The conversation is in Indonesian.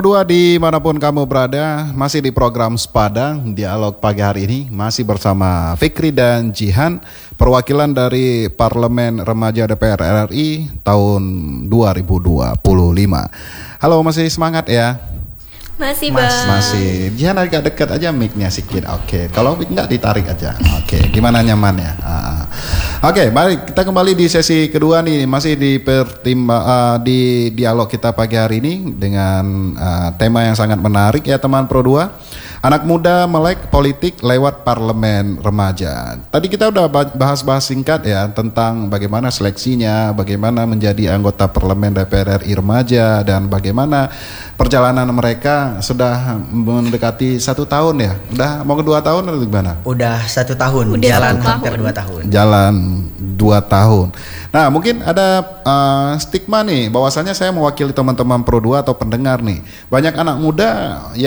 Dua dimanapun kamu berada, masih di program Sepadang, dialog pagi hari ini, masih bersama Fikri dan Jihan, perwakilan dari Parlemen Remaja DPR RI tahun 2025. Halo, masih semangat ya? Masih Bang. Masih. Jihan agak dekat aja mic-nya sedikit. Oke. Kalau mic nggak ditarik aja. Oke. Gimana nyamannya? Oke, baik. Kita kembali di sesi kedua nih. Masih di di dialog kita pagi hari ini dengan tema yang sangat menarik ya teman Pro 2. Anak muda melek politik lewat parlemen remaja. Tadi kita udah bahas-bahas singkat ya tentang bagaimana seleksinya, bagaimana menjadi anggota parlemen DPR RI remaja, dan bagaimana perjalanan mereka sudah mendekati 1 tahun ya. Udah mau ke 2 tahun atau gimana? Udah 1 tahun, Udah jalan 1 hampir tahun. 2 tahun. Jalan 2 tahun. Nah, mungkin ada stigma nih bahwasanya saya mewakili teman-teman Pro 2 atau pendengar nih. Banyak anak muda